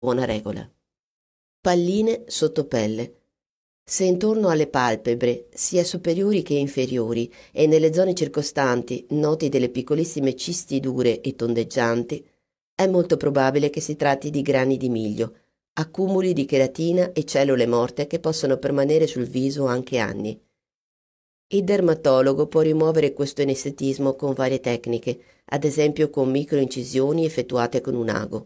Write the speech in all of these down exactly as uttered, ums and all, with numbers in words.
buona regola. Palline sotto pelle. Se intorno alle palpebre, sia superiori che inferiori, e nelle zone circostanti noti delle piccolissime cisti dure e tondeggianti, è molto probabile che si tratti di grani di miglio, accumuli di cheratina e cellule morte che possono permanere sul viso anche anni. Il dermatologo può rimuovere questo inestetismo con varie tecniche, ad esempio con microincisioni effettuate con un ago.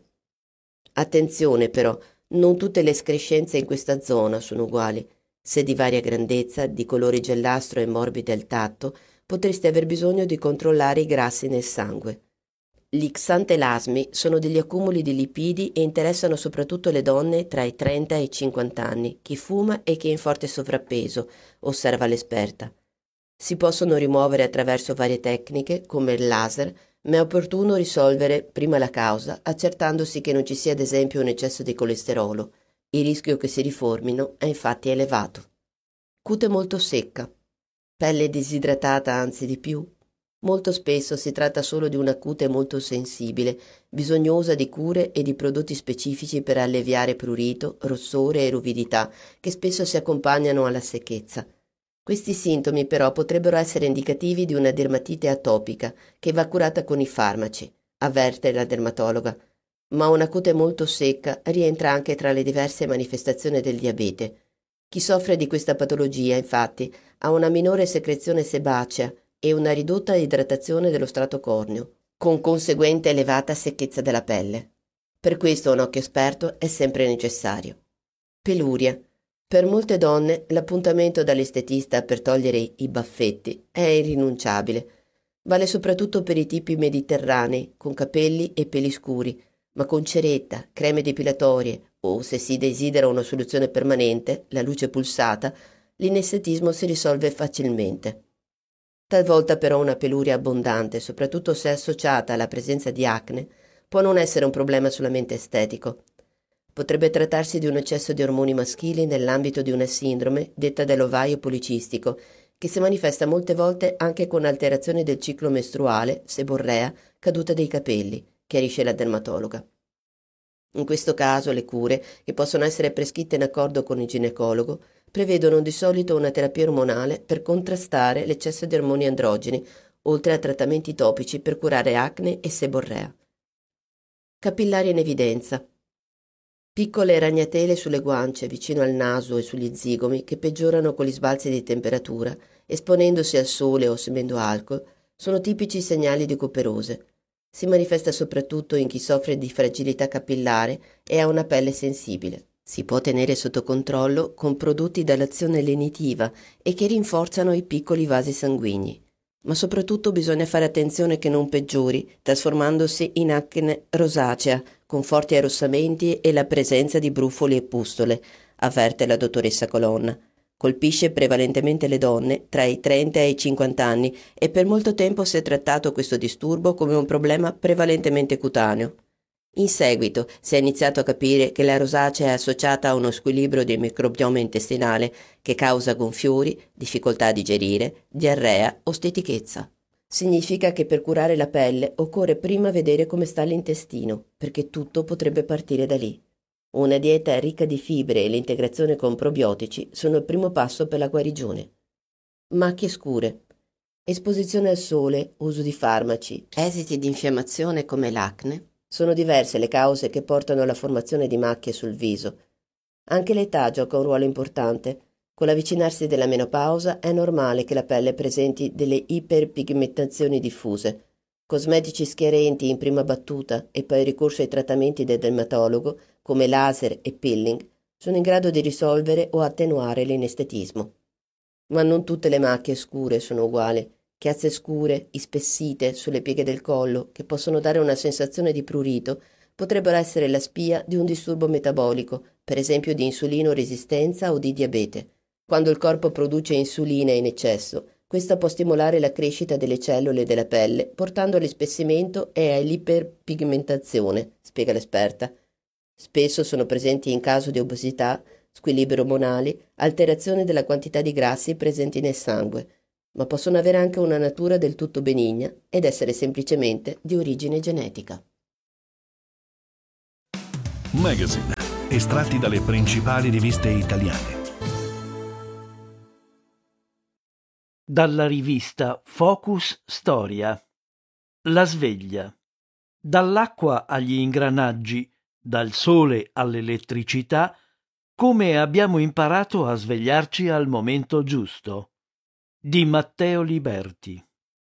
Attenzione però, non tutte le escrescenze in questa zona sono uguali. Se di varia grandezza, di colore giallastro e morbide al tatto, potreste aver bisogno di controllare i grassi nel sangue. Gli xantelasmi sono degli accumuli di lipidi e interessano soprattutto le donne tra i trenta e i cinquanta anni, chi fuma e chi è in forte sovrappeso, osserva l'esperta. Si possono rimuovere attraverso varie tecniche, come il laser, ma è opportuno risolvere prima la causa, accertandosi che non ci sia ad esempio un eccesso di colesterolo. Il rischio che si riformino è infatti elevato. Cute molto secca. Pelle disidratata, anzi di più. Molto spesso si tratta solo di una cute molto sensibile, bisognosa di cure e di prodotti specifici per alleviare prurito, rossore e ruvidità, che spesso si accompagnano alla secchezza. Questi sintomi però potrebbero essere indicativi di una dermatite atopica che va curata con i farmaci, avverte la dermatologa, ma una cute molto secca rientra anche tra le diverse manifestazioni del diabete. Chi soffre di questa patologia, infatti, ha una minore secrezione sebacea e una ridotta idratazione dello strato corneo, con conseguente elevata secchezza della pelle. Per questo un occhio esperto è sempre necessario. Peluria. Per molte donne l'appuntamento dall'estetista per togliere i baffetti è irrinunciabile. Vale soprattutto per i tipi mediterranei, con capelli e peli scuri, ma con ceretta, creme depilatorie o, se si desidera una soluzione permanente, la luce pulsata, l'inestetismo si risolve facilmente. Talvolta però una peluria abbondante, soprattutto se associata alla presenza di acne, può non essere un problema solamente estetico. Potrebbe trattarsi di un eccesso di ormoni maschili nell'ambito di una sindrome detta dell'ovaio policistico, che si manifesta molte volte anche con alterazioni del ciclo mestruale, seborrea, caduta dei capelli, chiarisce la dermatologa. In questo caso le cure, che possono essere prescritte in accordo con il ginecologo, prevedono di solito una terapia ormonale per contrastare l'eccesso di ormoni androgeni, oltre a trattamenti topici per curare acne e seborrea. Capillari in evidenza. Piccole ragnatele sulle guance, vicino al naso e sugli zigomi, che peggiorano con gli sbalzi di temperatura, esponendosi al sole o assumendo alcol, sono tipici segnali di cuperose. Si manifesta soprattutto in chi soffre di fragilità capillare e ha una pelle sensibile. Si può tenere sotto controllo con prodotti dall'azione lenitiva e che rinforzano i piccoli vasi sanguigni. Ma soprattutto bisogna fare attenzione che non peggiori, trasformandosi in acne rosacea, con forti arrossamenti e la presenza di brufoli e pustole, avverte la dottoressa Colonna. Colpisce prevalentemente le donne tra i trenta e i cinquanta anni e per molto tempo si è trattato questo disturbo come un problema prevalentemente cutaneo. In seguito si è iniziato a capire che la rosacea è associata a uno squilibrio del microbioma intestinale che causa gonfiori, difficoltà a digerire, diarrea o stitichezza. Significa che per curare la pelle occorre prima vedere come sta l'intestino, perché tutto potrebbe partire da lì. Una dieta ricca di fibre e l'integrazione con probiotici sono il primo passo per la guarigione. Macchie scure. Esposizione al sole, uso di farmaci, esiti di infiammazione come l'acne. Sono diverse le cause che portano alla formazione di macchie sul viso. Anche l'età gioca un ruolo importante. Con l'avvicinarsi della menopausa è normale che la pelle presenti delle iperpigmentazioni diffuse. Cosmetici schiarenti in prima battuta e poi ricorso ai trattamenti del dermatologo, come laser e peeling, sono in grado di risolvere o attenuare l'inestetismo. Ma non tutte le macchie scure sono uguali. Chiazze scure, ispessite sulle pieghe del collo, che possono dare una sensazione di prurito, potrebbero essere la spia di un disturbo metabolico, per esempio di insulinoresistenza o di diabete. Quando il corpo produce insulina in eccesso, questa può stimolare la crescita delle cellule della pelle, portando all'ispessimento e all'iperpigmentazione, spiega l'esperta. Spesso sono presenti in caso di obesità, squilibri ormonali, alterazione della quantità di grassi presenti nel sangue, ma possono avere anche una natura del tutto benigna ed essere semplicemente di origine genetica. Magazine, estratti dalle principali riviste italiane. Dalla rivista Focus Storia. La sveglia. Dall'acqua agli ingranaggi, dal sole all'elettricità, come abbiamo imparato a svegliarci al momento giusto. Di Matteo Liberti.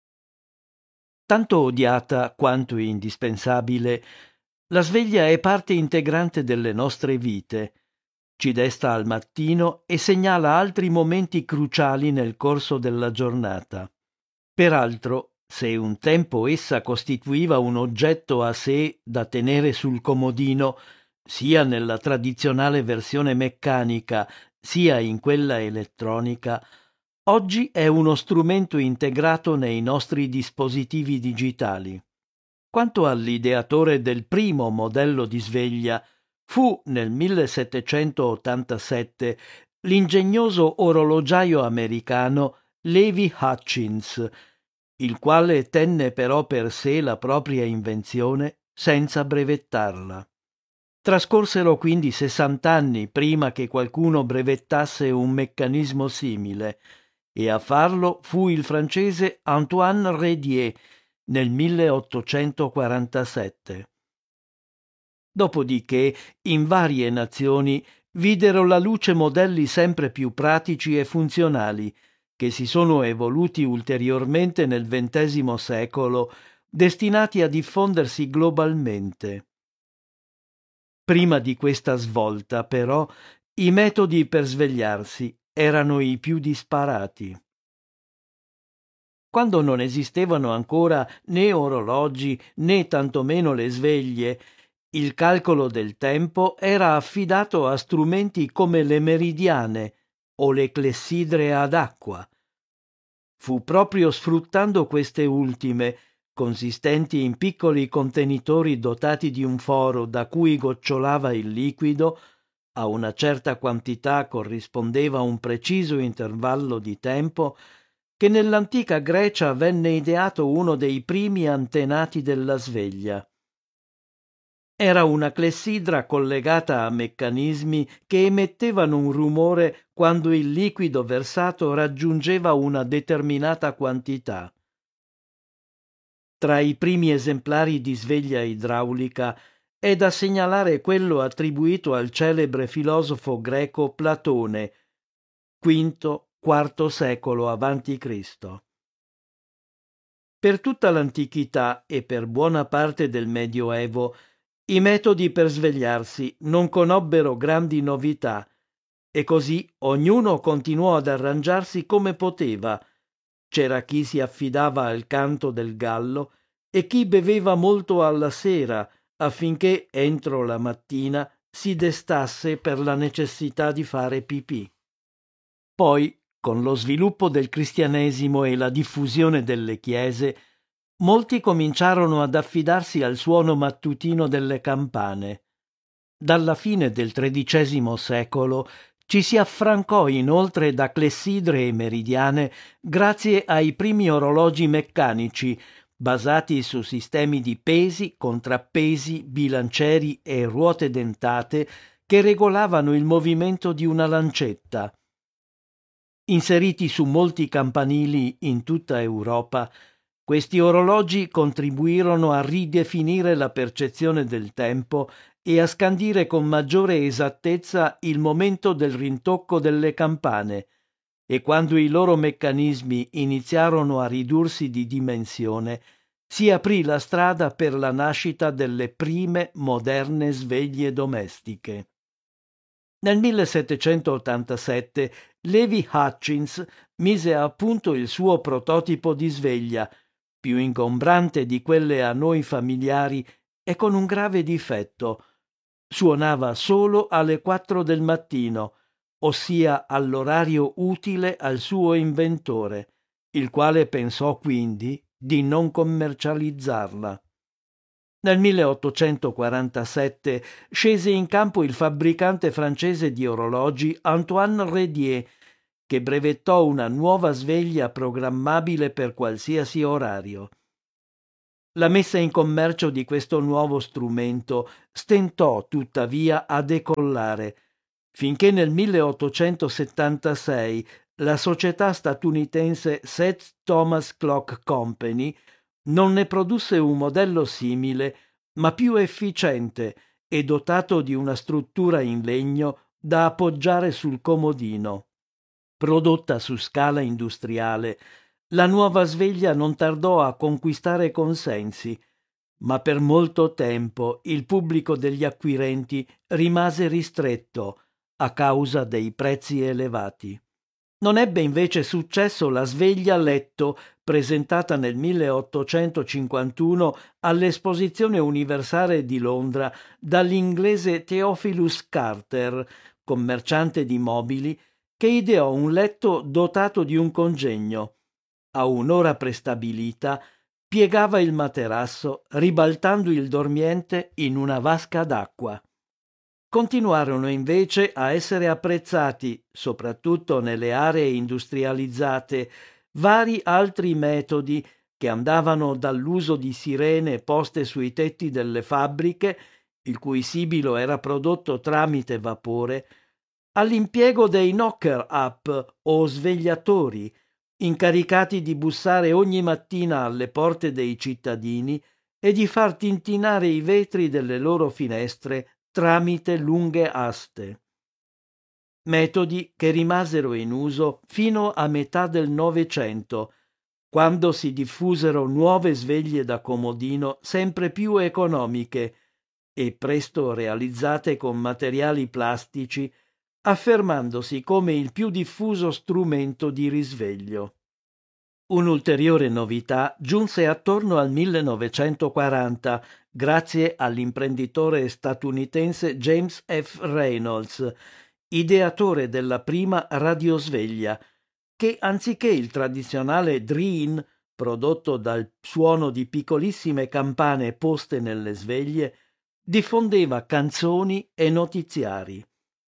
Tanto odiata quanto indispensabile, la sveglia è parte integrante delle nostre vite. Ci desta al mattino e segnala altri momenti cruciali nel corso della giornata. Peraltro, se un tempo essa costituiva un oggetto a sé da tenere sul comodino, sia nella tradizionale versione meccanica, sia in quella elettronica, oggi è uno strumento integrato nei nostri dispositivi digitali. Quanto all'ideatore del primo modello di sveglia, fu nel millesettecentottantasette l'ingegnoso orologiaio americano Levi Hutchins, il quale tenne però per sé la propria invenzione senza brevettarla. Trascorsero quindi sessant'anni prima che qualcuno brevettasse un meccanismo simile, e a farlo fu il francese Antoine Redier nel milleottocentoquarantasette. Dopodiché, in varie nazioni videro la luce modelli sempre più pratici e funzionali, che si sono evoluti ulteriormente nel ventesimo secolo, destinati a diffondersi globalmente. Prima di questa svolta, però, i metodi per svegliarsi erano i più disparati. Quando non esistevano ancora né orologi né tantomeno le sveglie, il calcolo del tempo era affidato a strumenti come le meridiane o le clessidre ad acqua. Fu proprio sfruttando queste ultime, consistenti in piccoli contenitori dotati di un foro da cui gocciolava il liquido, a una certa quantità corrispondeva un preciso intervallo di tempo, che nell'antica Grecia venne ideato uno dei primi antenati della sveglia. Era una clessidra collegata a meccanismi che emettevano un rumore quando il liquido versato raggiungeva una determinata quantità. Tra i primi esemplari di sveglia idraulica è da segnalare quello attribuito al celebre filosofo greco Platone, quinto quarto secolo avanti Cristo. Per tutta l'antichità e per buona parte del Medioevo i metodi per svegliarsi non conobbero grandi novità, e così ognuno continuò ad arrangiarsi come poteva. C'era chi si affidava al canto del gallo e chi beveva molto alla sera affinché entro la mattina si destasse per la necessità di fare pipì. Poi, con lo sviluppo del cristianesimo e la diffusione delle chiese, molti cominciarono ad affidarsi al suono mattutino delle campane. Dalla fine del tredicesimo secolo ci si affrancò inoltre da clessidre e meridiane grazie ai primi orologi meccanici, basati su sistemi di pesi, contrappesi, bilancieri e ruote dentate che regolavano il movimento di una lancetta. Inseriti su molti campanili in tutta Europa, questi orologi contribuirono a ridefinire la percezione del tempo e a scandire con maggiore esattezza il momento del rintocco delle campane, e quando i loro meccanismi iniziarono a ridursi di dimensione, si aprì la strada per la nascita delle prime moderne sveglie domestiche. Nel millesettecentottantasette Levi Hutchins mise a punto il suo prototipo di sveglia, più ingombrante di quelle a noi familiari e con un grave difetto: suonava solo alle quattro del mattino, ossia all'orario utile al suo inventore, il quale pensò quindi di non commercializzarla. Nel milleottocentoquarantasette scese in campo il fabbricante francese di orologi Antoine Redier, che brevettò una nuova sveglia programmabile per qualsiasi orario. La messa in commercio di questo nuovo strumento stentò tuttavia a decollare, finché nel milleottocentosettantasei la società statunitense Seth Thomas Clock Company non ne produsse un modello simile, ma più efficiente e dotato di una struttura in legno da appoggiare sul comodino. Prodotta su scala industriale, la nuova sveglia non tardò a conquistare consensi, ma per molto tempo il pubblico degli acquirenti rimase ristretto a causa dei prezzi elevati. Non ebbe invece successo la sveglia letto presentata nel milleottocentocinquantuno all'Esposizione Universale di Londra dall'inglese Theophilus Carter, commerciante di mobili, che ideò un letto dotato di un congegno. A un'ora prestabilita piegava il materasso, ribaltando il dormiente in una vasca d'acqua. Continuarono invece a essere apprezzati, soprattutto nelle aree industrializzate, vari altri metodi che andavano dall'uso di sirene poste sui tetti delle fabbriche, il cui sibilo era prodotto tramite vapore, all'impiego dei knocker-up o svegliatori, incaricati di bussare ogni mattina alle porte dei cittadini e di far tintinare i vetri delle loro finestre tramite lunghe aste. Metodi che rimasero in uso fino a metà del Novecento, quando si diffusero nuove sveglie da comodino sempre più economiche e presto realizzate con materiali plastici, affermandosi come il più diffuso strumento di risveglio. Un'ulteriore novità giunse attorno al millenovecentoquaranta grazie all'imprenditore statunitense James F. Reynolds, ideatore della prima radiosveglia, che anziché il tradizionale dreen, prodotto dal suono di piccolissime campane poste nelle sveglie, diffondeva canzoni e notiziari.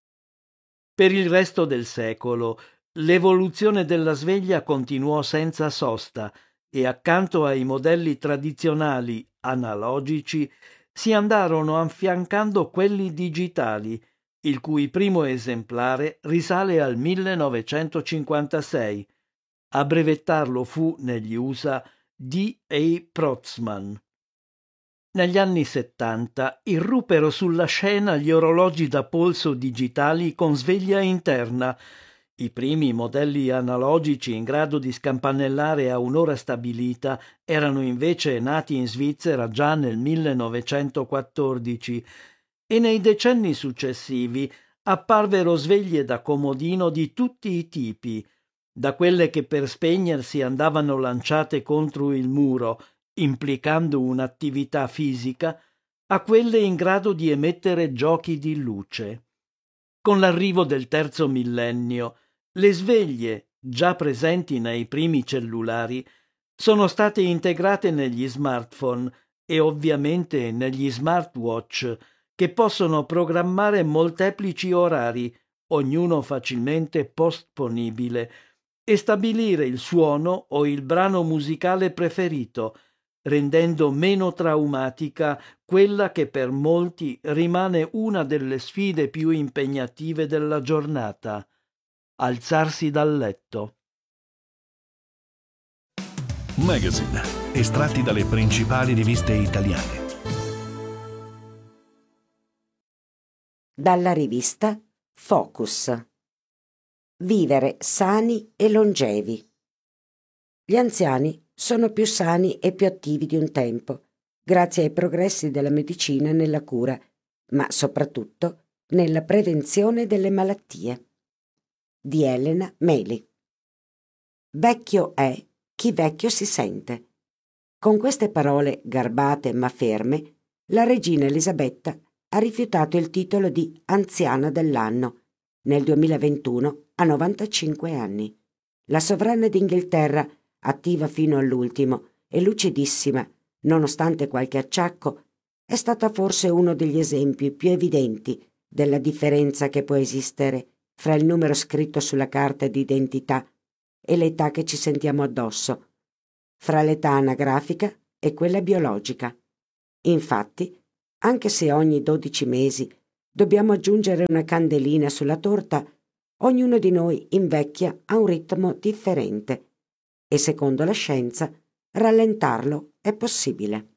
Per il resto del secolo, l'evoluzione della sveglia continuò senza sosta e accanto ai modelli tradizionali analogici si andarono affiancando quelli digitali, il cui primo esemplare risale al millenovecentocinquantasei. A brevettarlo fu negli U S A D A Protzman. Negli anni settanta irruppero sulla scena gli orologi da polso digitali con sveglia interna. I primi modelli analogici in grado di scampanellare a un'ora stabilita erano invece nati in Svizzera già nel millenovecentoquattordici e nei decenni successivi apparvero sveglie da comodino di tutti i tipi, da quelle che per spegnersi andavano lanciate contro il muro, implicando un'attività fisica, a quelle in grado di emettere giochi di luce. Con l'arrivo del terzo millennio, le sveglie, già presenti nei primi cellulari, sono state integrate negli smartphone e ovviamente negli smartwatch, che possono programmare molteplici orari, ognuno facilmente postponibile, e stabilire il suono o il brano musicale preferito, rendendo meno traumatica quella che per molti rimane una delle sfide più impegnative della giornata: alzarsi dal letto. Magazine, estratti dalle principali riviste italiane. Dalla rivista Focus. Vivere sani e longevi. Gli anziani sono più sani e più attivi di un tempo, grazie ai progressi della medicina nella cura, ma soprattutto nella prevenzione delle malattie. Di Elena Meli. Vecchio è chi vecchio si sente. Con queste parole garbate ma ferme, la regina Elisabetta ha rifiutato il titolo di anziana dell'anno nel duemilaventuno a novantacinque anni. La sovrana d'Inghilterra, attiva fino all'ultimo e lucidissima, nonostante qualche acciacco, è stata forse uno degli esempi più evidenti della differenza che può esistere fra il numero scritto sulla carta d'identità e l'età che ci sentiamo addosso, fra l'età anagrafica è quella biologica. Infatti, anche se ogni dodici mesi dobbiamo aggiungere una candelina sulla torta, ognuno di noi invecchia a un ritmo differente e, secondo la scienza, rallentarlo è possibile.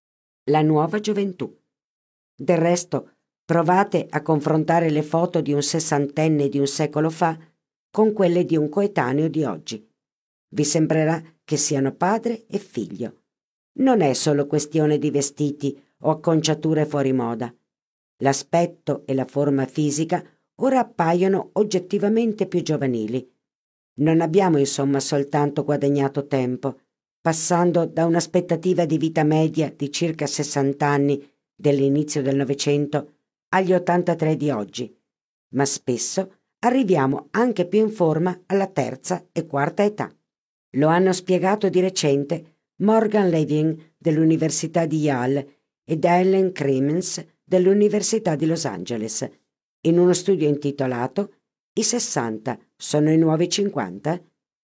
La nuova gioventù. Del resto, provate a confrontare le foto di un sessantenne di un secolo fa con quelle di un coetaneo di oggi. Vi sembrerà che siano padre e figlio. Non è solo questione di vestiti o acconciature fuori moda. L'aspetto e la forma fisica ora appaiono oggettivamente più giovanili. Non abbiamo insomma soltanto guadagnato tempo, passando da un'aspettativa di vita media di circa sessanta anni dell'inizio del Novecento agli ottantatré di oggi, ma spesso arriviamo anche più in forma alla terza e quarta età. Lo hanno spiegato di recente Morgan Levin dell'Università di Yale ed Ellen Kremens dell'Università di Los Angeles in uno studio intitolato I sessanta sono i nuovi cinquanta,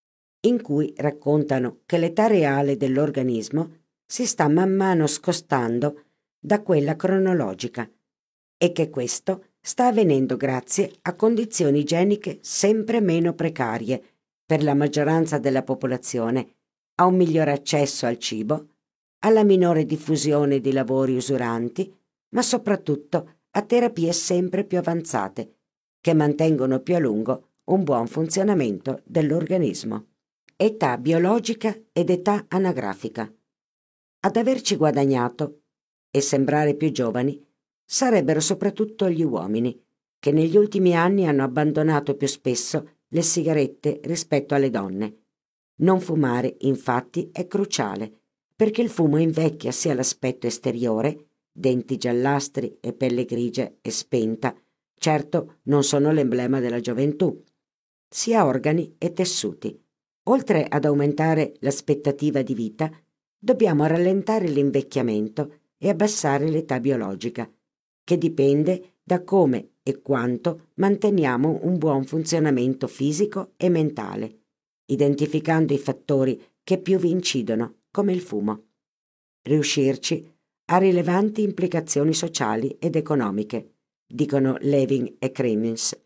in cui raccontano che l'età reale dell'organismo si sta man mano scostando da quella cronologica e che questo sta avvenendo grazie a condizioni igieniche sempre meno precarie per la maggioranza della popolazione, a un migliore accesso al cibo, alla minore diffusione di lavori usuranti, ma soprattutto a terapie sempre più avanzate che mantengono più a lungo un buon funzionamento dell'organismo. Età biologica ed età anagrafica. Ad averci guadagnato e sembrare più giovani sarebbero soprattutto gli uomini, che negli ultimi anni hanno abbandonato più spesso le sigarette rispetto alle donne. Non fumare, infatti, è cruciale, perché il fumo invecchia sia l'aspetto esteriore, denti giallastri e pelle grigia e spenta, certo non sono l'emblema della gioventù, sia organi e tessuti. Oltre ad aumentare l'aspettativa di vita, dobbiamo rallentare l'invecchiamento e abbassare l'età biologica, che dipende da come e quanto manteniamo un buon funzionamento fisico e mentale, identificando i fattori che più vi incidono, come il fumo. Riuscirci ha rilevanti implicazioni sociali ed economiche, dicono Levin e Kremens.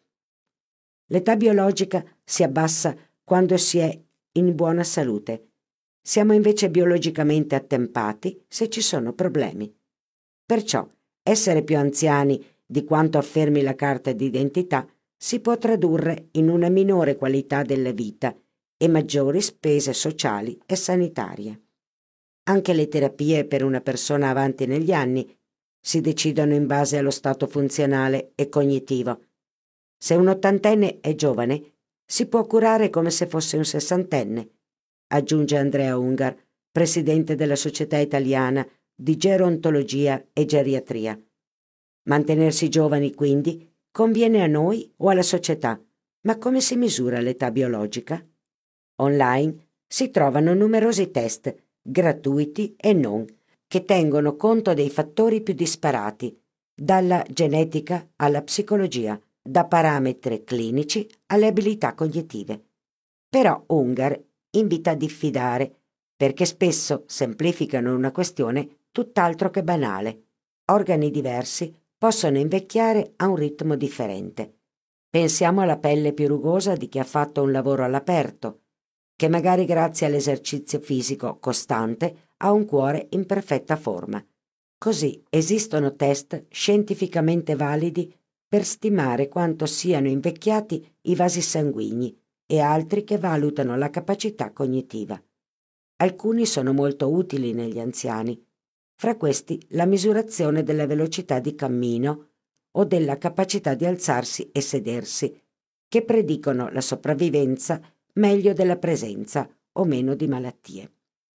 L'età biologica si abbassa quando si è in buona salute. Siamo invece biologicamente attempati se ci sono problemi. Perciò essere più anziani di quanto affermi la carta d'identità si può tradurre in una minore qualità della vita e maggiori spese sociali e sanitarie. Anche le terapie per una persona avanti negli anni si decidono in base allo stato funzionale e cognitivo. Se un ottantenne è giovane, si può curare come se fosse un sessantenne, aggiunge Andrea Ungar, presidente della Società Italiana di Gerontologia e Geriatria. Mantenersi giovani, quindi, conviene a noi o alla società, ma come si misura l'età biologica? Online si trovano numerosi test, gratuiti e non, che tengono conto dei fattori più disparati, dalla genetica alla psicologia, da parametri clinici alle abilità cognitive. Però Ungar invita a diffidare, perché spesso semplificano una questione tutt'altro che banale. Organi diversi possono invecchiare a un ritmo differente. Pensiamo alla pelle più rugosa di chi ha fatto un lavoro all'aperto, che magari grazie all'esercizio fisico costante ha un cuore in perfetta forma. Così esistono test scientificamente validi per stimare quanto siano invecchiati i vasi sanguigni e altri che valutano la capacità cognitiva. Alcuni sono molto utili negli anziani, fra questi la misurazione della velocità di cammino o della capacità di alzarsi e sedersi, che predicono la sopravvivenza meglio della presenza o meno di malattie.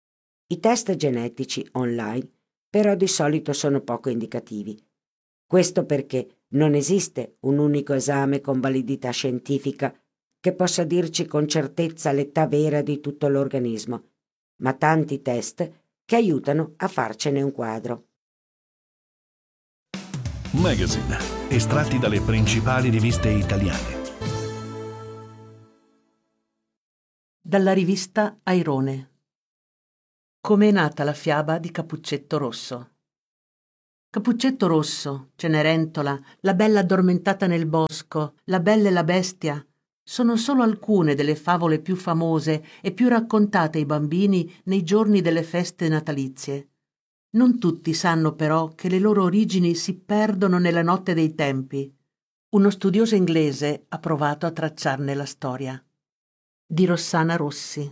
I test genetici online però di solito sono poco indicativi. Questo perché non esiste un unico esame con validità scientifica che possa dirci con certezza l'età vera di tutto l'organismo, ma tanti test che aiutano a farcene un quadro. Magazine, estratti dalle principali riviste italiane. Dalla rivista Airone. Come è nata la fiaba di Cappuccetto Rosso. Cappuccetto Rosso, Cenerentola, la bella addormentata nel bosco, la bella e la bestia sono solo alcune delle favole più famose e più raccontate ai bambini nei giorni delle feste natalizie. Non tutti sanno però che le loro origini si perdono nella notte dei tempi. Uno studioso inglese ha provato a tracciarne la storia. Di Rossana Rossi.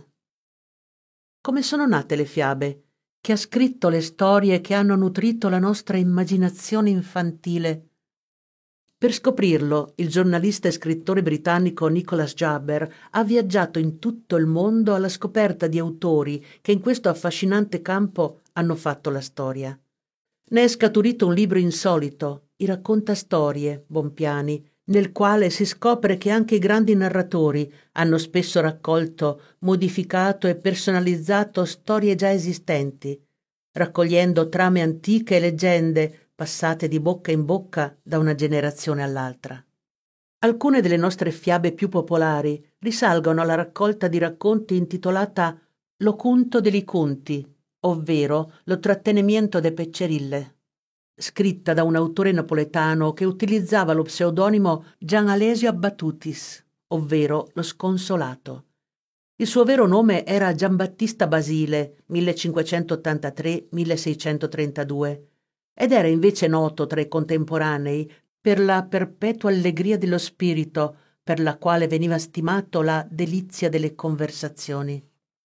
Come sono nate le fiabe? Chi ha scritto le storie che hanno nutrito la nostra immaginazione infantile? Per scoprirlo, il giornalista e scrittore britannico Nicholas Jabber ha viaggiato in tutto il mondo alla scoperta di autori che in questo affascinante campo hanno fatto la storia. Ne è scaturito un libro insolito, I raccontastorie, Bompiani, nel quale si scopre che anche i grandi narratori hanno spesso raccolto, modificato e personalizzato storie già esistenti, raccogliendo trame antiche e leggende passate di bocca in bocca da una generazione all'altra. Alcune delle nostre fiabe più popolari risalgono alla raccolta di racconti intitolata Lo cunto degli cunti, ovvero Lo trattenimiento de Peccerille, scritta da un autore napoletano che utilizzava lo pseudonimo Gian Alesio Abbatutis, ovvero lo sconsolato. Il suo vero nome era Giambattista Basile, millecinquecentottantatré milleseicentotrentadue, ed era invece noto tra i contemporanei per la perpetua allegria dello spirito, per la quale veniva stimato la delizia delle conversazioni.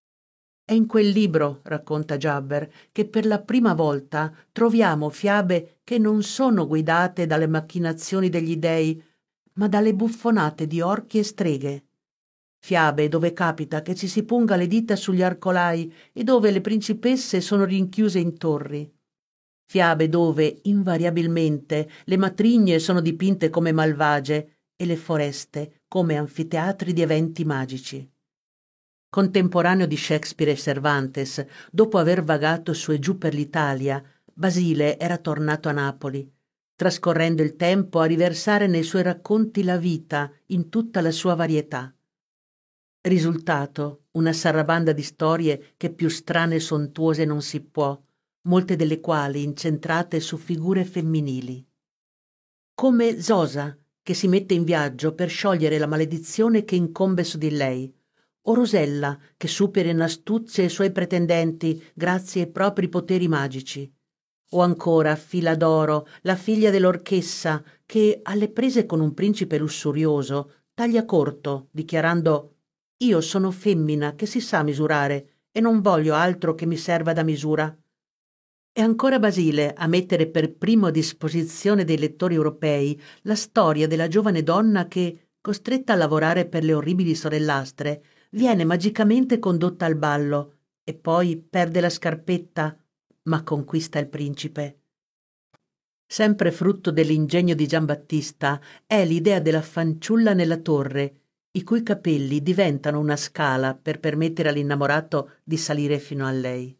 È in quel libro, racconta Jabber, che per la prima volta troviamo fiabe che non sono guidate dalle macchinazioni degli dei, ma dalle buffonate di orchi e streghe. Fiabe dove capita che ci si punga le dita sugli arcolai e dove le principesse sono rinchiuse in torri. Fiabe dove, invariabilmente, le matrigne sono dipinte come malvagie e le foreste come anfiteatri di eventi magici. Contemporaneo di Shakespeare e Cervantes, dopo aver vagato su e giù per l'Italia, Basile era tornato a Napoli, trascorrendo il tempo a riversare nei suoi racconti la vita in tutta la sua varietà. Risultato, una sarabanda di storie che più strane e sontuose non si può, molte delle quali incentrate su figure femminili. Come Zosa, che si mette in viaggio per sciogliere la maledizione che incombe su di lei, o Rosella, che supera in astuzia i suoi pretendenti grazie ai propri poteri magici, o ancora Filadoro, la figlia dell'orchessa, che, alle prese con un principe lussurioso, taglia corto, dichiarando «Io sono femmina che si sa misurare e non voglio altro che mi serva da misura». E ancora Basile a mettere per primo a disposizione dei lettori europei la storia della giovane donna che, costretta a lavorare per le orribili sorellastre, viene magicamente condotta al ballo e poi perde la scarpetta, ma conquista il principe. Sempre frutto dell'ingegno di Giambattista è l'idea della fanciulla nella torre, i cui capelli diventano una scala per permettere all'innamorato di salire fino a lei.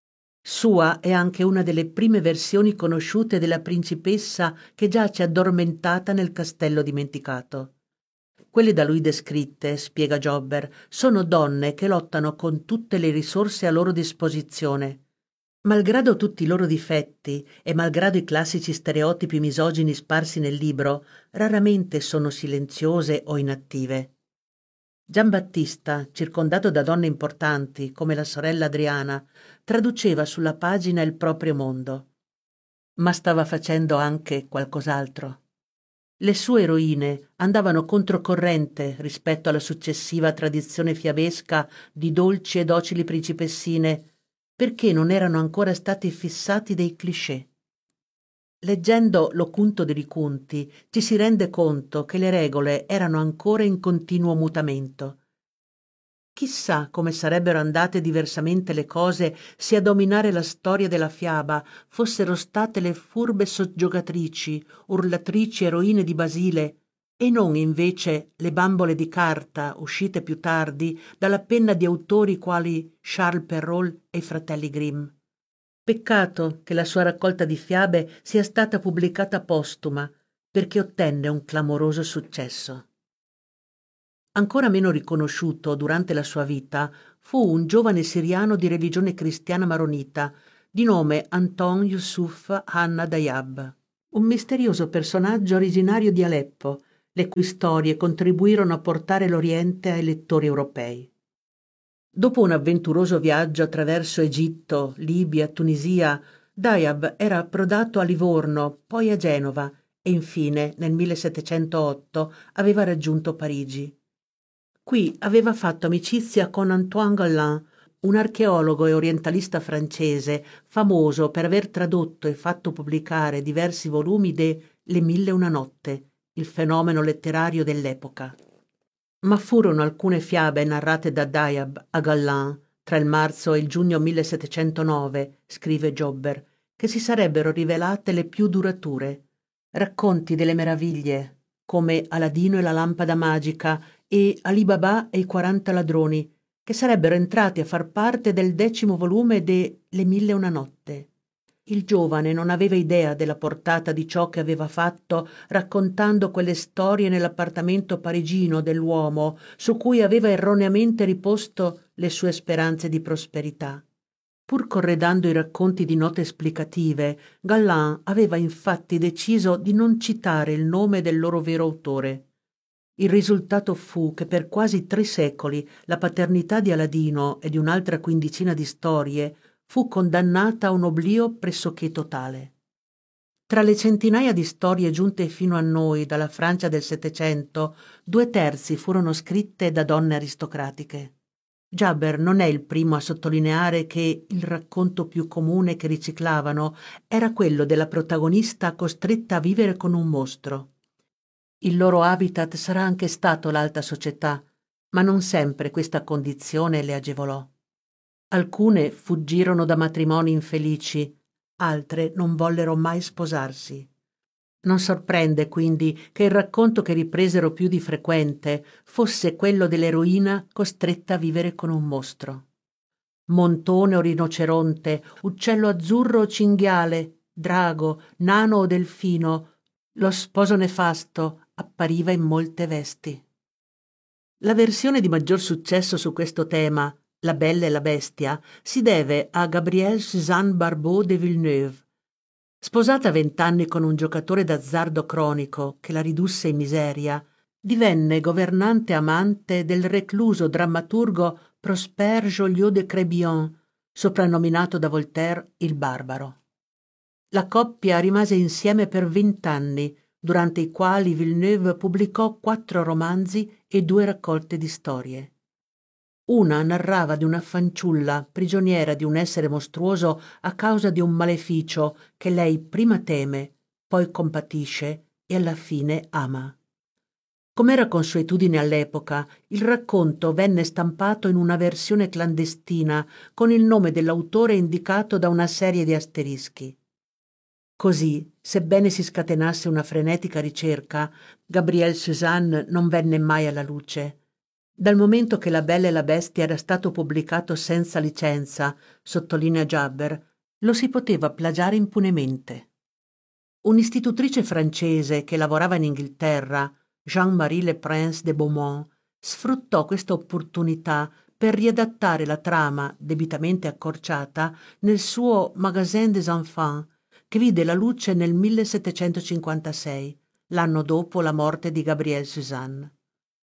Sua è anche una delle prime versioni conosciute della principessa che giace addormentata nel castello dimenticato. Quelle da lui descritte, spiega Jobber, sono donne che lottano con tutte le risorse a loro disposizione. Malgrado tutti i loro difetti e malgrado i classici stereotipi misogini sparsi nel libro, raramente sono silenziose o inattive. Giambattista, circondato da donne importanti come la sorella Adriana, traduceva sulla pagina il proprio mondo. Ma stava facendo anche qualcos'altro. Le sue eroine andavano controcorrente rispetto alla successiva tradizione fiabesca di dolci e docili principessine, perché non erano ancora stati fissati dei cliché. Leggendo L'Ocunto dei Ricunti ci si rende conto che le regole erano ancora in continuo mutamento. Chissà come sarebbero andate diversamente le cose se a dominare la storia della fiaba fossero state le furbe soggiogatrici, urlatrici eroine di Basile, e non invece le bambole di carta uscite più tardi dalla penna di autori quali Charles Perrault e i fratelli Grimm. Peccato che la sua raccolta di fiabe sia stata pubblicata postuma, perché ottenne un clamoroso successo. Ancora meno riconosciuto durante la sua vita fu un giovane siriano di religione cristiana maronita, di nome Anton Yusuf Hanna Dayab, un misterioso personaggio originario di Aleppo, le cui storie contribuirono a portare l'Oriente ai lettori europei. Dopo un avventuroso viaggio attraverso Egitto, Libia, Tunisia, Dayab era approdato a Livorno, poi a Genova e infine, nel millesettecentootto, aveva raggiunto Parigi. Qui aveva fatto amicizia con Antoine Galland, un archeologo e orientalista francese famoso per aver tradotto e fatto pubblicare diversi volumi de Le Mille e una notte, il fenomeno letterario dell'epoca. Ma furono alcune fiabe narrate da Dayab a Galland tra il marzo e il giugno millesettecentonove, scrive Jobber, che si sarebbero rivelate le più durature. Racconti delle meraviglie, come Aladino e la lampada magica e Ali Baba e i quaranta ladroni, che sarebbero entrati a far parte del decimo volume de Le Mille e una notte. Il giovane non aveva idea della portata di ciò che aveva fatto raccontando quelle storie nell'appartamento parigino dell'uomo su cui aveva erroneamente riposto le sue speranze di prosperità. Pur corredando i racconti di note esplicative, Galland aveva infatti deciso di non citare il nome del loro vero autore. Il risultato fu che per quasi tre secoli la paternità di Aladino e di un'altra quindicina di storie fu condannata a un oblio pressoché totale. Tra le centinaia di storie giunte fino a noi dalla Francia del Settecento, due terzi furono scritte da donne aristocratiche. Jabber non è il primo a sottolineare che il racconto più comune che riciclavano era quello della protagonista costretta a vivere con un mostro. Il loro habitat sarà anche stato l'alta società, ma non sempre questa condizione le agevolò. Alcune fuggirono da matrimoni infelici, altre non vollero mai sposarsi. Non sorprende quindi che il racconto che ripresero più di frequente fosse quello dell'eroina costretta a vivere con un mostro. Montone o rinoceronte, uccello azzurro o cinghiale, drago, nano o delfino, lo sposo nefasto appariva in molte vesti. La versione di maggior successo su questo tema, La Bella e la Bestia, si deve a Gabrielle Suzanne Barbeau de Villeneuve. Sposata a vent'anni con un giocatore d'azzardo cronico che la ridusse in miseria, divenne governante amante del recluso drammaturgo Prosper Joliot de Crébillon, soprannominato da Voltaire il Barbaro. La coppia rimase insieme per vent'anni, durante i quali Villeneuve pubblicò quattro romanzi e due raccolte di storie. Una narrava di una fanciulla prigioniera di un essere mostruoso a causa di un maleficio che lei prima teme, poi compatisce e alla fine ama. Com'era consuetudine all'epoca, il racconto venne stampato in una versione clandestina con il nome dell'autore indicato da una serie di asterischi. Così, sebbene si scatenasse una frenetica ricerca, Gabrielle Suzanne non venne mai alla luce. Dal momento che La Bella e la Bestia era stato pubblicato senza licenza, sottolinea Jabber, lo si poteva plagiare impunemente. Un'istitutrice francese che lavorava in Inghilterra, Jean-Marie Le Prince de Beaumont, sfruttò questa opportunità per riadattare la trama, debitamente accorciata, nel suo Magasin des Enfants, che vide la luce nel millesettecentocinquantasei, l'anno dopo la morte di Gabrielle Suzanne.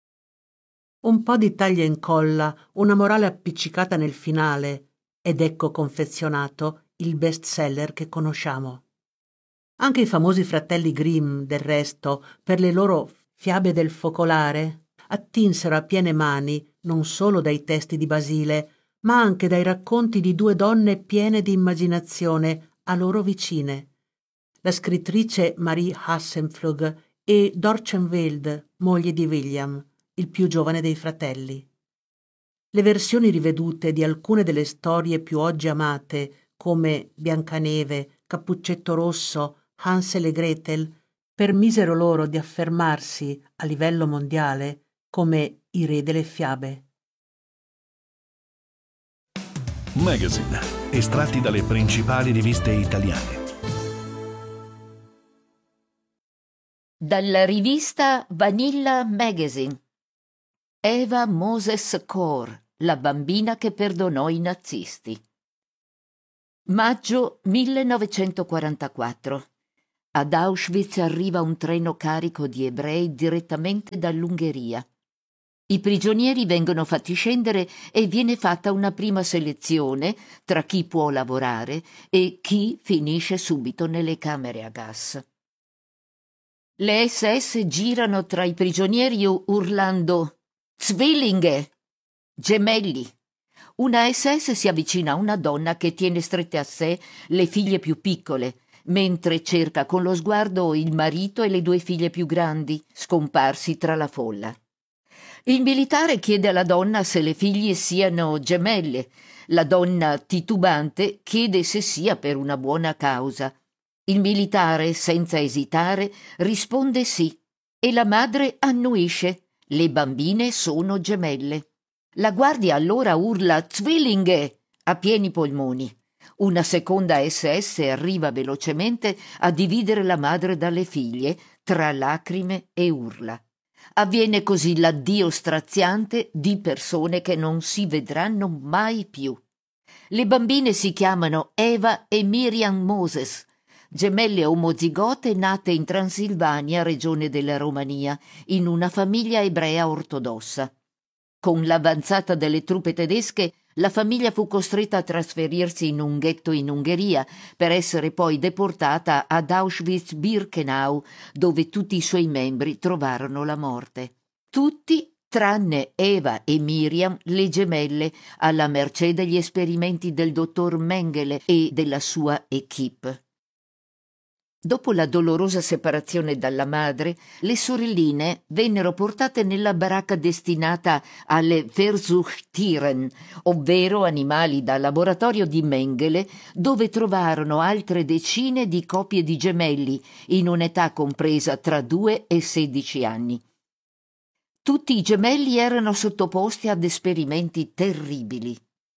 Un po' di taglia e incolla, una morale appiccicata nel finale, ed ecco confezionato il bestseller che conosciamo. Anche i famosi fratelli Grimm, del resto, per le loro fiabe del focolare, attinsero a piene mani non solo dai testi di Basile, ma anche dai racconti di due donne piene di immaginazione a loro vicine, la scrittrice Marie Hassenpflug e Dorchenwald, moglie di William, il più giovane dei fratelli. Le versioni rivedute di alcune delle storie più oggi amate, come Biancaneve, Cappuccetto Rosso, Hansel e Gretel, permisero loro di affermarsi a livello mondiale come i re delle fiabe. Magazine, estratti dalle principali riviste italiane. Dalla rivista Vanilla Magazine. Eva Moses Core, la bambina che perdonò i nazisti. Maggio millenovecentoquarantaquattro. Ad Auschwitz arriva un treno carico di ebrei direttamente dall'Ungheria. I prigionieri vengono fatti scendere e viene fatta una prima selezione tra chi può lavorare e chi finisce subito nelle camere a gas. Le esse esse girano tra i prigionieri urlando «Zwillinge!», gemelli. Una esse esse si avvicina a una donna che tiene strette a sé le figlie più piccole, mentre cerca con lo sguardo il marito e le due figlie più grandi, scomparsi tra la folla. Il militare chiede alla donna se le figlie siano gemelle. La donna, titubante, chiede se sia per una buona causa. Il militare, senza esitare, risponde sì, e la madre annuisce: le bambine sono gemelle. La guardia allora urla «Zwillinge!» a pieni polmoni. Una seconda esse esse arriva velocemente a dividere la madre dalle figlie, tra lacrime e urla. Avviene così l'addio straziante di persone che non si vedranno mai più. Le bambine si chiamano Eva e Miriam Moses, gemelle omozigote nate in Transilvania, regione della Romania, in una famiglia ebrea ortodossa. Con l'avanzata delle truppe tedesche, la famiglia fu costretta a trasferirsi in un ghetto in Ungheria per essere poi deportata ad Auschwitz-Birkenau, dove tutti i suoi membri trovarono la morte. Tutti, tranne Eva e Miriam, le gemelle, alla mercé degli esperimenti del dottor Mengele e della sua équipe. Dopo la dolorosa separazione dalla madre, le sorelline vennero portate nella baracca destinata alle Versuchstieren, ovvero animali da laboratorio di Mengele, dove trovarono altre decine di coppie di gemelli, in un'età compresa tra due e sedici anni. Tutti i gemelli erano sottoposti ad esperimenti terribili.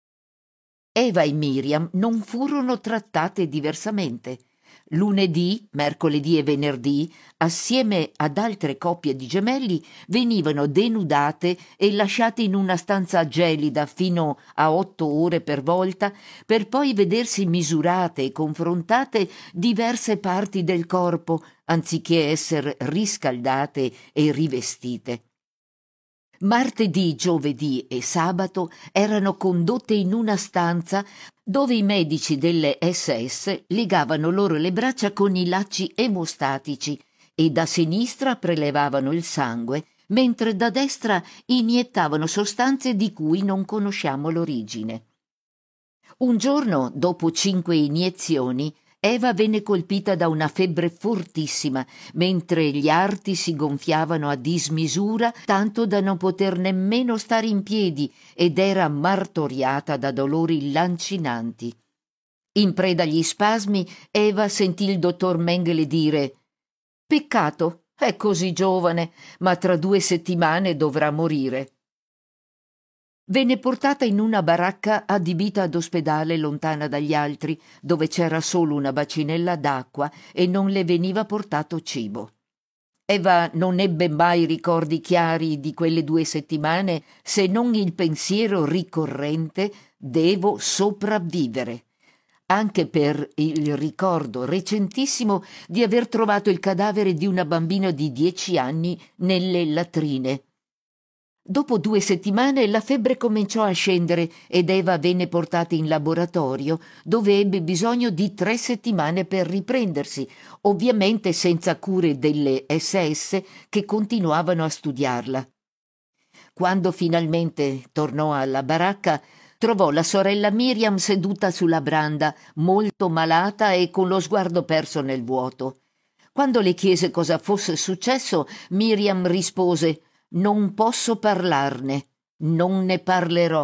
Eva e Miriam non furono trattate diversamente. Lunedì, mercoledì e venerdì, assieme ad altre coppie di gemelli, venivano denudate e lasciate in una stanza gelida fino a otto ore per volta, per poi vedersi misurate e confrontate diverse parti del corpo, anziché essere riscaldate e rivestite. Martedì, giovedì e sabato erano condotte in una stanza dove i medici delle esse esse legavano loro le braccia con i lacci emostatici e da sinistra prelevavano il sangue, mentre da destra iniettavano sostanze di cui non conosciamo l'origine. Un giorno, dopo cinque iniezioni, Eva venne colpita da una febbre fortissima, mentre gli arti si gonfiavano a dismisura, tanto da non poter nemmeno stare in piedi, ed era martoriata da dolori lancinanti. In preda agli spasmi, Eva sentì il dottor Mengele dire: «Peccato, è così giovane, ma tra due settimane dovrà morire». Venne portata in una baracca adibita ad ospedale lontana dagli altri, dove c'era solo una bacinella d'acqua e non le veniva portato cibo. Eva non ebbe mai ricordi chiari di quelle due settimane, se non il pensiero ricorrente «devo sopravvivere», anche per il ricordo recentissimo di aver trovato il cadavere di una bambina di dieci anni nelle latrine. Dopo due settimane la febbre cominciò a scendere ed Eva venne portata in laboratorio, dove ebbe bisogno di tre settimane per riprendersi, ovviamente senza cure delle esse esse che continuavano a studiarla. Quando finalmente tornò alla baracca, trovò la sorella Miriam seduta sulla branda, molto malata e con lo sguardo perso nel vuoto. Quando le chiese cosa fosse successo, Miriam rispose: «Non posso parlarne, non ne parlerò».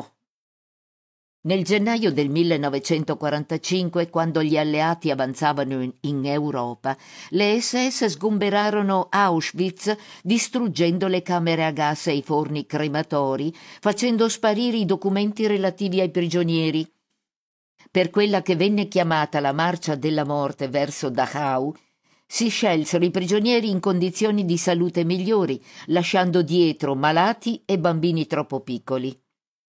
Nel gennaio del millenovecentoquarantacinque, quando gli alleati avanzavano in, in Europa, le esse esse sgombrarono Auschwitz, distruggendo le camere a gas e i forni crematori, facendo sparire i documenti relativi ai prigionieri. Per quella che venne chiamata la marcia della morte verso Dachau, si scelsero i prigionieri in condizioni di salute migliori, lasciando dietro malati e bambini troppo piccoli.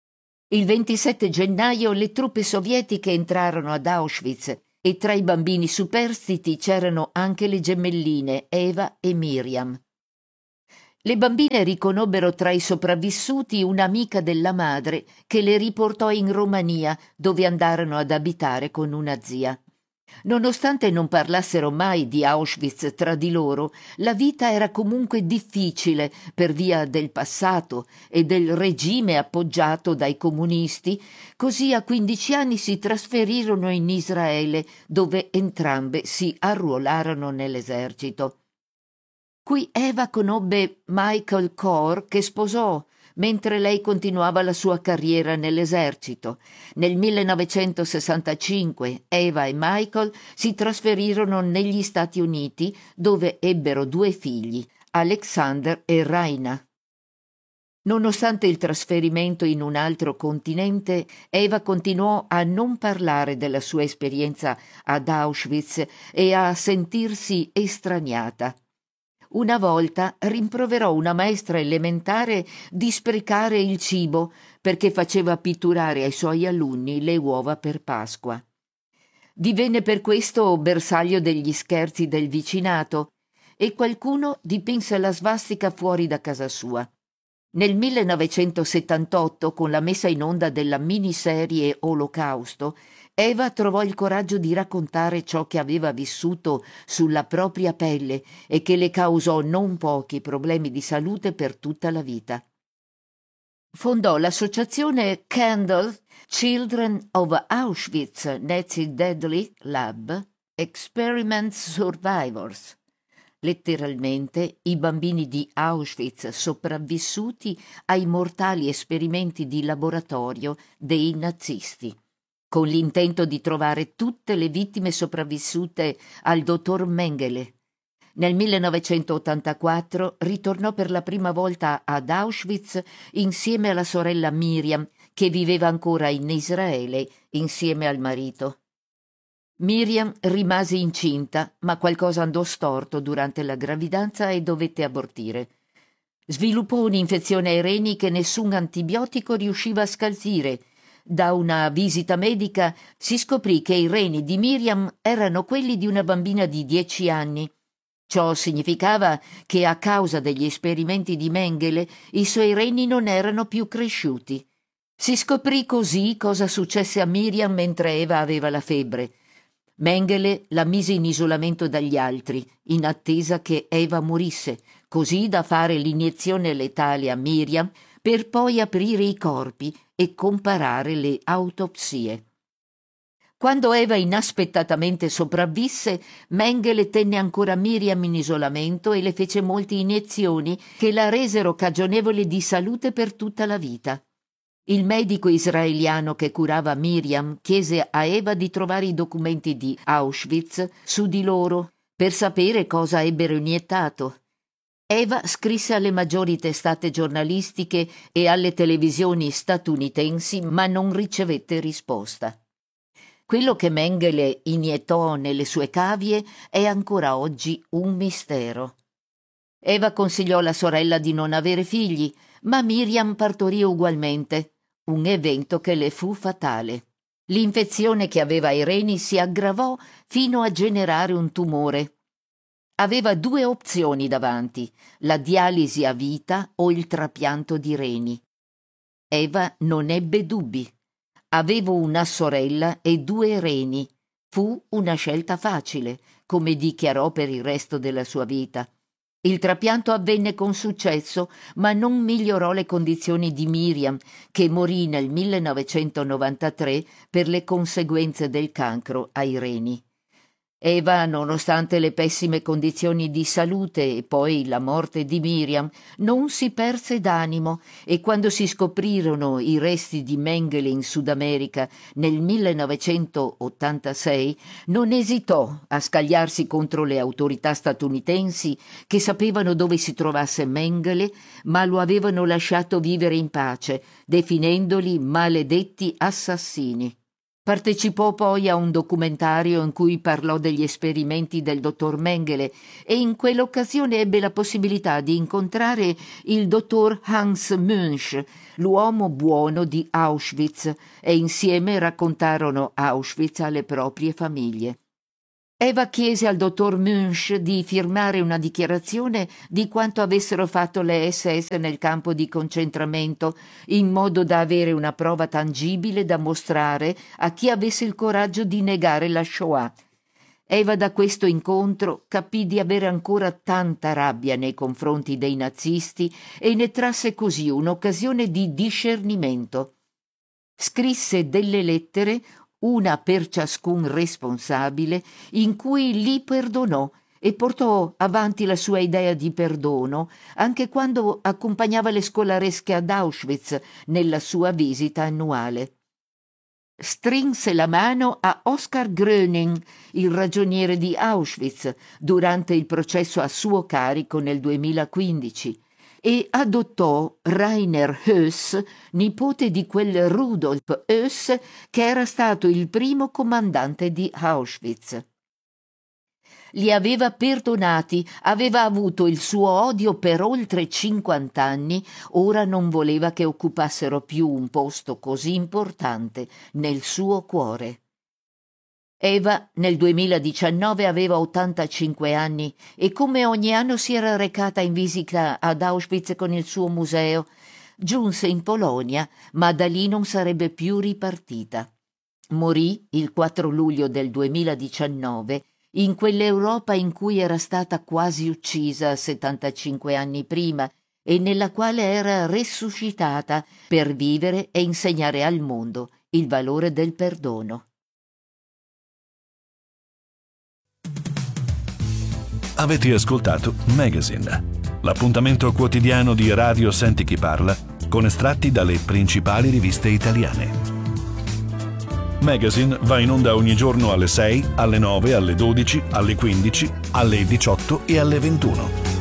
Il ventisette gennaio le truppe sovietiche entrarono ad Auschwitz e tra i bambini superstiti c'erano anche le gemelline Eva e Miriam. Le bambine riconobbero tra i sopravvissuti un'amica della madre che le riportò in Romania, dove andarono ad abitare con una zia. Nonostante non parlassero mai di Auschwitz tra di loro, la vita era comunque difficile per via del passato e del regime appoggiato dai comunisti, così a quindici anni si trasferirono in Israele, dove entrambe si arruolarono nell'esercito. Qui Eva conobbe Michael Kor, che sposò mentre lei continuava la sua carriera nell'esercito. Nel millenovecentosessantacinque Eva e Michael si trasferirono negli Stati Uniti, dove ebbero due figli, Alexander e Raina. Nonostante il trasferimento in un altro continente, Eva continuò a non parlare della sua esperienza ad Auschwitz e a sentirsi estraniata. Una volta rimproverò una maestra elementare di sprecare il cibo perché faceva pitturare ai suoi alunni le uova per Pasqua. Divenne per questo bersaglio degli scherzi del vicinato e qualcuno dipinse la svastica fuori da casa sua. Nel millenovecentosettantotto, con la messa in onda della miniserie Olocausto, Eva trovò il coraggio di raccontare ciò che aveva vissuto sulla propria pelle e che le causò non pochi problemi di salute per tutta la vita. Fondò l'associazione Candle Children of Auschwitz Nazi Deadly Lab Experiment Survivors. Letteralmente i bambini di Auschwitz sopravvissuti ai mortali esperimenti di laboratorio dei nazisti, con l'intento di trovare tutte le vittime sopravvissute al dottor Mengele. Nel millenovecentottantaquattro ritornò per la prima volta ad Auschwitz insieme alla sorella Miriam, che viveva ancora in Israele insieme al marito. Miriam rimase incinta, ma qualcosa andò storto durante la gravidanza e dovette abortire. Sviluppò un'infezione ai reni che nessun antibiotico riusciva a scalzire. Da una visita medica si scoprì che i reni di Miriam erano quelli di una bambina di dieci anni. Ciò significava che a causa degli esperimenti di Mengele i suoi reni non erano più cresciuti. Si scoprì così cosa successe a Miriam mentre Eva aveva la febbre. Mengele la mise in isolamento dagli altri, in attesa che Eva morisse, così da fare l'iniezione letale a Miriam per poi aprire i corpi e comparare le autopsie. Quando Eva inaspettatamente sopravvisse, Mengele tenne ancora Miriam in isolamento e le fece molte iniezioni che la resero cagionevole di salute per tutta la vita. Il medico israeliano che curava Miriam chiese a Eva di trovare i documenti di Auschwitz su di loro per sapere cosa ebbero iniettato. Eva scrisse alle maggiori testate giornalistiche e alle televisioni statunitensi, ma non ricevette risposta. Quello che Mengele iniettò nelle sue cavie è ancora oggi un mistero. Eva consigliò alla sorella di non avere figli, ma Miriam partorì ugualmente, un evento che le fu fatale. L'infezione che aveva ai reni si aggravò fino a generare un tumore. Aveva due opzioni davanti, la dialisi a vita o il trapianto di reni. Eva non ebbe dubbi. Avevo una sorella e due reni. Fu una scelta facile, come dichiarò per il resto della sua vita. Il trapianto avvenne con successo, ma non migliorò le condizioni di Miriam, che morì nel millenovecentonovantatré per le conseguenze del cancro ai reni. Eva, nonostante le pessime condizioni di salute e poi la morte di Miriam, non si perse d'animo e quando si scoprirono i resti di Mengele in Sud America nel millenovecentottantasei non esitò a scagliarsi contro le autorità statunitensi che sapevano dove si trovasse Mengele, ma lo avevano lasciato vivere in pace, definendoli maledetti assassini. Partecipò poi a un documentario in cui parlò degli esperimenti del dottor Mengele e in quell'occasione ebbe la possibilità di incontrare il dottor Hans Münch, l'uomo buono di Auschwitz, e insieme raccontarono Auschwitz alle proprie famiglie. Eva chiese al dottor Münch di firmare una dichiarazione di quanto avessero fatto le esse esse nel campo di concentramento, in modo da avere una prova tangibile da mostrare a chi avesse il coraggio di negare la Shoah. Eva da questo incontro capì di avere ancora tanta rabbia nei confronti dei nazisti e ne trasse così un'occasione di discernimento. Scrisse delle lettere, una per ciascun responsabile, in cui li perdonò e portò avanti la sua idea di perdono anche quando accompagnava le scolaresche ad Auschwitz nella sua visita annuale. Strinse la mano a Oskar Gröning, il ragioniere di Auschwitz, durante il processo a suo carico nel duemilaquindici, e adottò Rainer Höss, nipote di quel Rudolf Höss che era stato il primo comandante di Auschwitz. Li aveva perdonati, aveva avuto il suo odio per oltre cinquant'anni, ora non voleva che occupassero più un posto così importante nel suo cuore. Eva nel duemiladiciannove aveva ottantacinque anni e come ogni anno si era recata in visita ad Auschwitz con il suo museo. Giunse in Polonia, ma da lì non sarebbe più ripartita. Morì il quattro luglio del duemiladiciannove in quell'Europa in cui era stata quasi uccisa settantacinque anni prima e nella quale era resuscitata per vivere e insegnare al mondo il valore del perdono. Avete ascoltato Magazine, l'appuntamento quotidiano di Radio Senti Chi Parla con estratti dalle principali riviste italiane. Magazine va in onda ogni giorno alle sei, alle nove, alle dodici, alle quindici, alle diciotto e alle ventuno.